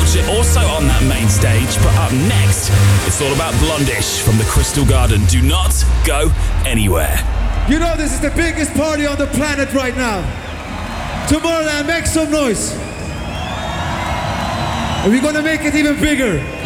Culture also on that main stage, but up next, it's all about Blondish from the Crystal Garden. Do not go anywhere. You know this is the biggest party on the planet right now. Tomorrowland, make some noise. And we're gonna make it even bigger.